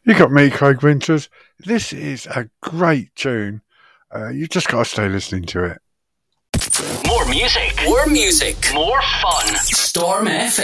You got me, Craig Winters. This is a great tune. You just got to stay listening to it. More music. More music. More fun. Storm FM.